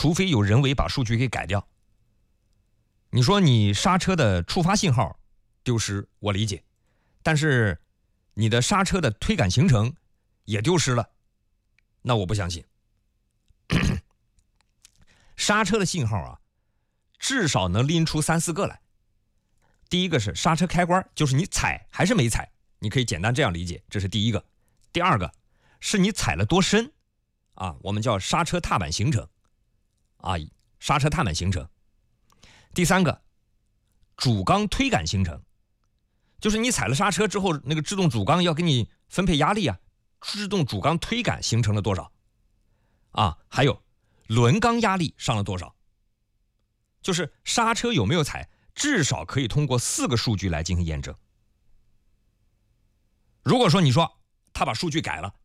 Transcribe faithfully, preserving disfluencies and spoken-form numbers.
除非有人为把数据给改掉。你说你刹车的触发信号丢失，我理解，但是你的刹车的推感行程也丢失了，那我不相信。刹车的信号啊，至少能拎出三四个来。第一个是刹车开关，就是你踩还是没踩，你可以简单这样理解，这是第一个。第二个是你踩了多深啊，我们叫刹车踏板行程啊，刹车踏板行程。第三个，主缸推感行程，就是你踩了刹车之后，那个制动主缸要给你分配压力啊，制动主缸推感形成了多少啊？还有轮缸压力上了多少？就是刹车有没有踩，至少可以通过四个数据来进行验证。如果说你说他把数据改了，